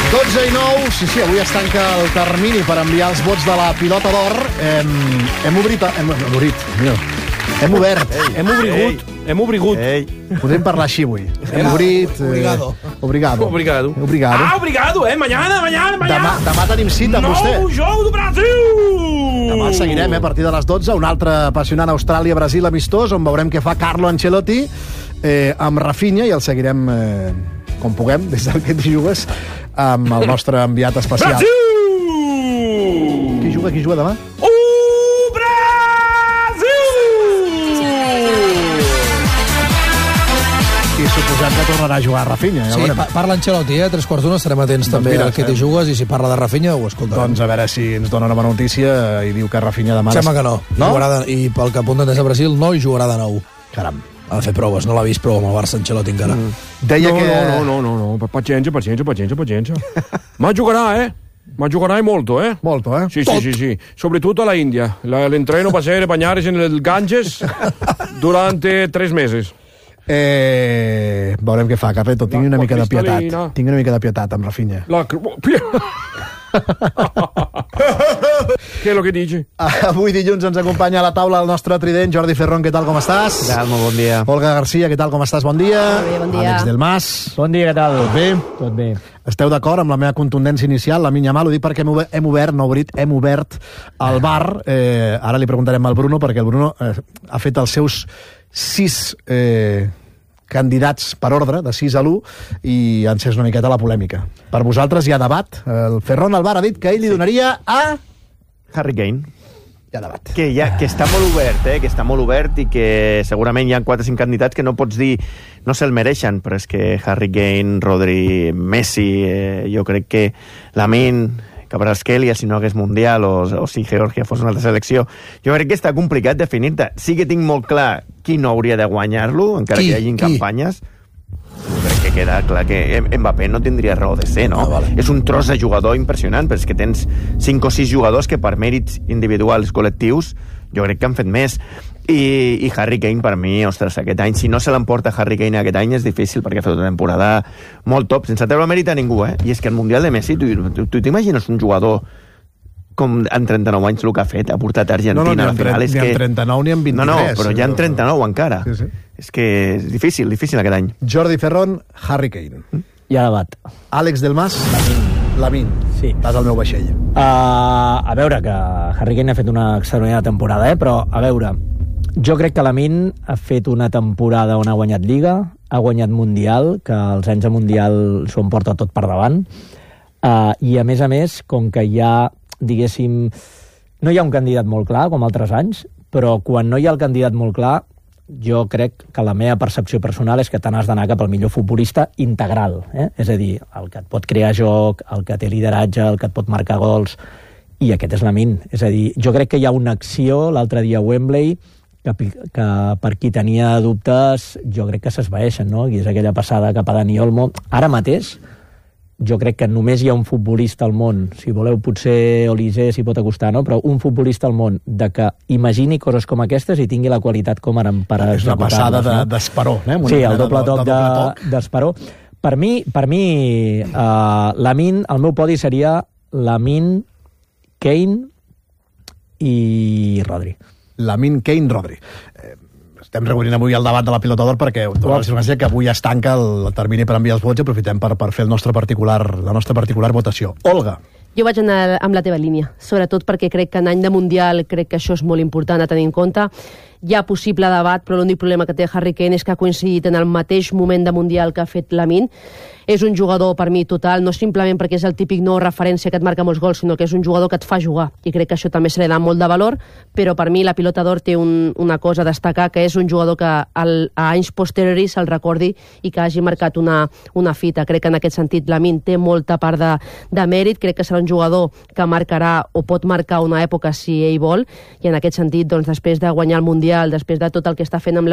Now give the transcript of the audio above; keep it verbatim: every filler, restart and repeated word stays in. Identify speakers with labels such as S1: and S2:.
S1: dotze i nou, sí, sí, avui es tanca el termini per enviar els vots de la pilota d'or. Hem, hem obrit... Hem, hem obrit, mira. Hem obert.
S2: Ei, hem obrigut. Ei. Hem obrigut.
S1: Ei. Podem parlar així avui. Hem obrit... Eh,
S3: Obrigado.
S1: Obrigado.
S2: Obrigado.
S1: Obrigado.
S2: Ah, obrigado, eh? Mañana, mañana, mañana.
S1: Demà, demà tenim cita amb vostè.
S2: Nou joc do Brasil!
S1: Demà el seguirem, eh, a partir de les dotze, un altre apassionant Austràlia-Brasil amistós, on veurem què fa Carlo Ancelotti eh, amb Rafinha, i el seguirem eh, com puguem, des del que et jugues, amb el nostre enviat especial.
S2: Brasil!
S1: Qui juga, qui juga demà?
S2: Uh, Brasil!
S1: I suposem que tornarà a jugar a Rafinha. Ja
S3: Sí,
S1: veurem.
S3: pa parla Ancelotti, eh? Tres quarts d'una estarem atents
S1: Doncs
S3: també
S1: mira,
S3: al que
S1: eh.
S3: t'hi jugues, i si parla de Rafinha ho escoltarem.
S1: Doncs a veure si ens dona una bona notícia i diu que Rafinha demà...
S3: Sembla que no.
S1: No?
S3: Jugarà de, I pel que apunten des de Brasil, no hi jugarà de nou.
S1: Caram.
S3: Ha de fer proves, no l'ha vist prou amb el Barça Ancelotti encara. Mm.
S1: Deia
S2: no,
S1: que...
S2: no, no, no, no, no. Pazienza, pazienza, pazienza, pazienza. Ma giocherà, eh? Ma giocherai molto, eh?
S1: Molto, eh?
S2: Sì, sì, sì, sì. Soprattutto alla India. La, l'entreno va a ser bagnarsi nel Ganges durante tres meses.
S1: Eh, veurem què fa, Carleto. Tingui una
S2: L'acqua
S1: mica de pietat.
S2: cristal·lina.
S1: Tingui una mica de pietat amb Rafinha.
S2: La... Què és el que dici?
S1: Avui dilluns ens acompanya a la taula el nostre trident, Jordi Ferrón, què tal, com estàs?
S4: Què tal, molt bon dia.
S1: Olga Garcia, què tal, com estàs? Bon dia.
S5: Molt bé, bon dia.
S1: Àlex Del Mas.
S6: Bon dia, què tal?
S1: Tot bé?
S6: Tot bé.
S1: Esteu d'acord amb la meva contundència inicial? La minya mal, ho dic perquè hem obert, hem obert no obrit, hem obert el bar. Eh, ara li preguntarem al Bruno, perquè el Bruno eh, ha fet els seus sis... Eh, candidats per ordre, de sis a l'u, i ha encès una miqueta la polèmica. Per vosaltres hi ha debat. El Ferrón al bar ha dit que ell li donaria a...
S4: Harry Kane.
S1: Hi ha debat.
S4: Que, ja, que està molt obert, eh? que està molt obert i que segurament hi ha quatre o cinc candidats que no pots dir no se'l mereixen, però és que Harry Kane, Rodri, Messi, eh, jo crec que Lamine, Kvaratskhelia, si no hagués Mundial, o, o si Geòrgia fos una altra selecció, jo crec que està complicat definir-te. Sí que tinc molt clar qui no hauria de guanyar-lo, encara
S3: Qui?
S4: que hi hagin
S3: Qui?
S4: campanyes. Jo crec que queda clar que Mbappé no tindria raó de ser, no?
S3: Ah, vale.
S4: És un tros de jugador impressionant, però és que tens cinc o sis jugadors que per mèrits individuals col·lectius jo crec que han fet més. I, i Harry Kane, per mi, ostres, aquest any, si no se l'emporta Harry Kane aquest any és difícil, perquè ha fet una temporada molt top, sense treure mèrit a ningú, eh? I és que el Mundial de Messi, tu, tu, tu t'imagines un jugador com en trenta-nou anys el que ha fet, ha portat Argentina
S1: No, no, ni
S4: a la
S1: en
S4: final.
S1: tre-
S4: És
S1: ni en
S4: que...
S1: trenta-nou ni en vint-i-tres.
S4: No, no, però ja en trenta-nou encara.
S1: Sí, sí.
S4: És que és difícil, difícil aquest any.
S1: Jordi Ferrón, Harry Kane.
S6: Hi ha debat.
S1: Àlex Del Mas, Lamine.
S6: Sí.
S1: Vas al meu vaixell.
S6: Uh, a veure, que Harry Kane ha fet una extraordinària temporada, eh? Però, a veure, jo crec que Lamine ha fet una temporada on ha guanyat Lliga, ha guanyat Mundial, que els anys de Mundial s'ho emporta tot per davant, uh, i a més a més, com que hi ha, diguéssim, no hi ha un candidat molt clar, com altres anys, però quan no hi ha el candidat molt clar, jo crec que la meva percepció personal és que te n'has d'anar cap al millor futbolista integral, eh? És a dir, el que et pot crear joc, el que té lideratge, el que et pot marcar gols, i aquest és Lamine. És a dir, jo crec que hi ha una acció l'altre dia a Wembley que, que per qui tenia dubtes jo crec que s'esvaeixen, no? I és aquella passada cap a Dani Olmo. Ara mateix jo crec que només hi ha un futbolista al món, si voleu potser Olise s'hi pot acostar, no? Però un futbolista al món de que imagini coses com aquestes i tingui la qualitat com ara per
S1: És una passada de, d'Esperó, eh? Una
S6: Sí,
S1: mena
S6: el doble
S1: de,
S6: toc
S1: de,
S6: de,
S1: doble toc.
S6: d'Esperó. Per mi, per mi uh, Lamine, el meu podi seria Lamine, Kane i Rodri.
S1: Lamine, Kane, Rodri. Eh, estem reunint avui el debat de la pilota d'or perquè dona la circumstància que avui es tanca el termini per enviar els vots i aprofitem per, per fer el nostre particular, la nostra particular votació. Olga.
S5: Jo vaig anar amb la teva línia, sobretot perquè crec que en any de Mundial crec que això és molt important a tenir en compte. Hi ha possible debat, però l'únic problema que té Harry Kane és que ha coincidit en el mateix moment de Mundial que ha fet Lamine. És un jugador, per mi, total, no simplement perquè és el típic no referència que et marca molts gols, sinó que és un jugador que et fa jugar, i crec que això també se li dà molt de valor, però per mi la pilota d'or té un, una cosa a destacar, que és un jugador que al, a anys posteriors se'l recordi i que hagi marcat una, una fita. Crec que en aquest sentit Lamine té molta part de, de mèrit, crec que serà un jugador que marcarà o pot marcar una època si ell vol, i en aquest sentit, doncs, després de guanyar el Mundial, després de tot el que està fent amb la